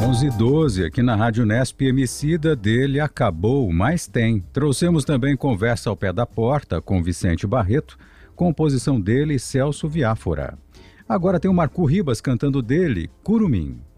11h12 aqui na Rádio Nesp. Emicida, dele acabou, mas tem. Trouxemos também Conversa ao Pé da Porta com Vicente Barreto, composição dele Celso Viáfora. Agora tem o Marco Ribas cantando dele, Curumim.